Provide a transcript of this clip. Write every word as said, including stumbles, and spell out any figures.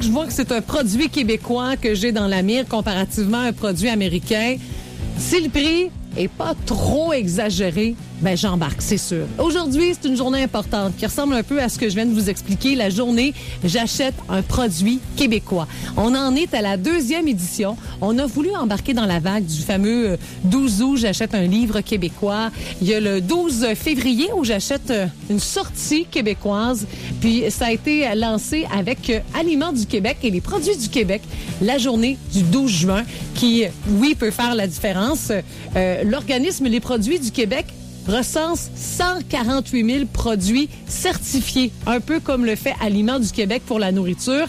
que je vois que c'est un produit québécois que j'ai dans la mire comparativement à un produit américain, si le prix est pas trop exagéré, ben j'embarque, c'est sûr. Aujourd'hui, c'est une journée importante qui ressemble un peu à ce que je viens de vous expliquer, la journée j'achète un produit québécois. On en est à la deuxième édition. On a voulu embarquer dans la vague du fameux douze août, j'achète un livre québécois. Il y a le douze février où j'achète une sortie québécoise. Puis ça a été lancé avec Aliments du Québec et les produits du Québec, la journée du douze juin, qui, oui, peut faire la différence. Euh, l'organisme Les Produits du Québec recense cent quarante-huit mille produits certifiés, un peu comme le fait Aliments du Québec pour la nourriture.